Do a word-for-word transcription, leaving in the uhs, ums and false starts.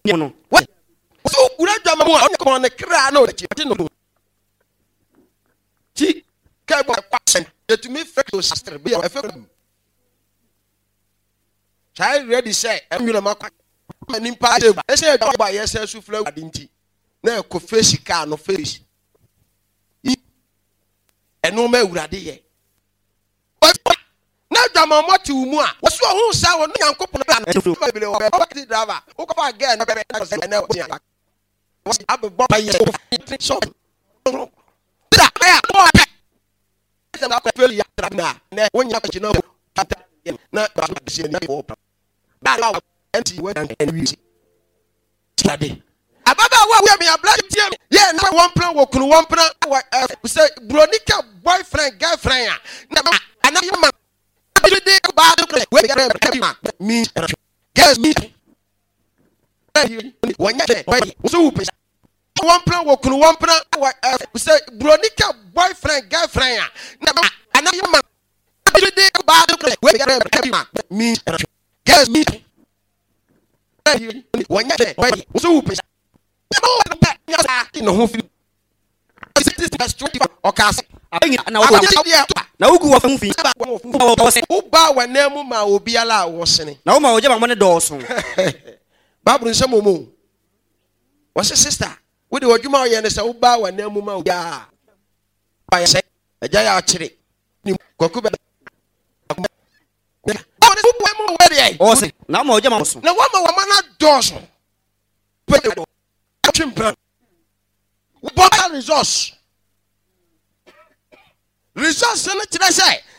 no what so kura dwama mu a onye ko ne kra na o chi no chi ka bo kwasen yetumi fake sister be e fake child ready say enwuna makwa nimpa table e say do ba yes su fla adinti na ko face ka no face eno ma awurade ye na dwama mo ti mu a wo so hu sa wo nyankopon ba na bele wo ba ti driver wo ko ba again na be na na abu bo ba yes so da ya ko ba na ko feel ya na na wo nya ko chi no na ba se ni wo ba la anti we and we study ababa wa we me abla tie me ye na one plan wo kunu one plan say bronika boyfriend girlfriend na ana ma you dey ba do we get me guess me when you so one plan wo kunu one plan say bronika boyfriend girlfriend na ana ma you dey ba do we get me guess me when you so no ho fi okas na wo na wo gu wo fa fi wo ba wa na mu ma obi ala wo sene na wo ma wo je ma mo ne dooso babru nsem mo wo se sister wo de wadwuma wo ye ne se wo ba wa na mu ma obi a ba ye se eja ya akire ni koku be o se na ma wo je ma so na wo ma wo ma na dooso plan what resource resource na tira say